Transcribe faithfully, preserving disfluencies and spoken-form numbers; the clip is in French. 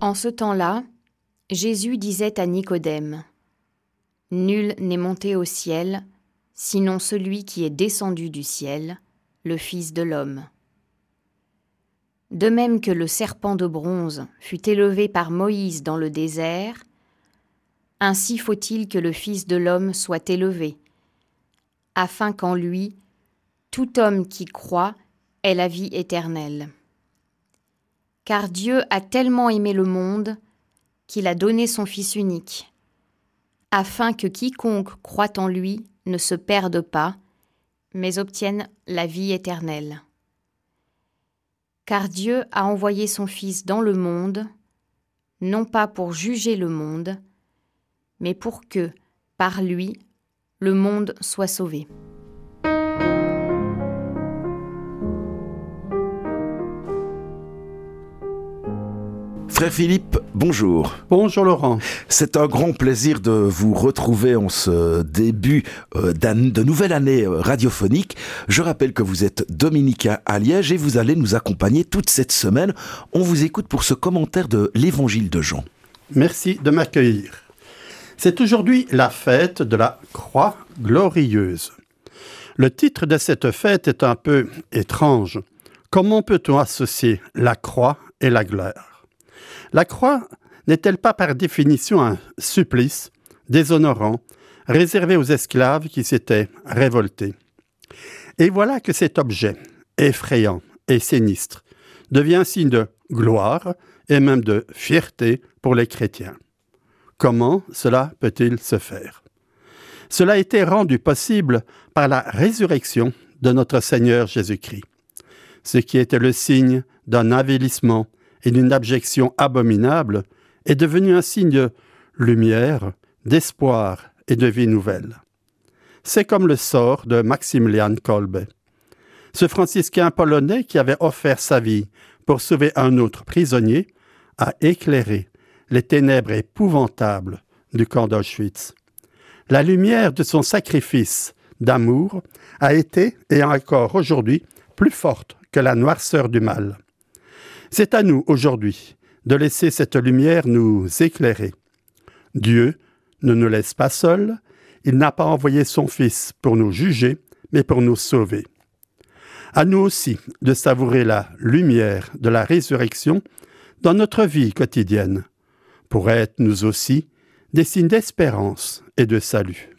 En ce temps-là, Jésus disait à Nicodème, « Nul n'est monté au ciel, sinon celui qui est descendu du ciel, le Fils de l'homme. De même que le serpent de bronze fut élevé par Moïse dans le désert, ainsi faut-il que le Fils de l'homme soit élevé, afin qu'en lui, tout homme qui croit ait la vie éternelle. Car Dieu a tellement aimé le monde qu'il a donné son Fils unique, afin que quiconque croit en lui ne se perde pas, mais obtienne la vie éternelle. Car Dieu a envoyé son Fils dans le monde, non pas pour juger le monde, mais pour que, par lui, le monde soit sauvé. » Frère Philippe, bonjour. Bonjour Laurent. C'est un grand plaisir de vous retrouver en ce début de nouvelle année radiophonique. Je rappelle que vous êtes dominicain à Liège et vous allez nous accompagner toute cette semaine. On vous écoute pour ce commentaire de l'Évangile de Jean. Merci de m'accueillir. C'est aujourd'hui la fête de la Croix glorieuse. Le titre de cette fête est un peu étrange. Comment peut-on associer la croix et la gloire ? La croix n'est-elle pas par définition un supplice déshonorant, réservé aux esclaves qui s'étaient révoltés? Et voilà que cet objet, effrayant et sinistre, devient signe de gloire et même de fierté pour les chrétiens. Comment cela peut-il se faire? Cela a été rendu possible par la résurrection de notre Seigneur Jésus-Christ, ce qui était le signe d'un avilissement et d'une abjection abominable, est devenu un signe de lumière, d'espoir et de vie nouvelle. C'est comme le sort de Maximilian Kolbe. Ce franciscain polonais qui avait offert sa vie pour sauver un autre prisonnier a éclairé les ténèbres épouvantables du camp d'Auschwitz. La lumière de son sacrifice d'amour a été, et encore aujourd'hui, plus forte que la noirceur du mal. C'est à nous, aujourd'hui, de laisser cette lumière nous éclairer. Dieu ne nous laisse pas seuls, il n'a pas envoyé son Fils pour nous juger, mais pour nous sauver. À nous aussi de savourer la lumière de la résurrection dans notre vie quotidienne, pour être, nous aussi, des signes d'espérance et de salut.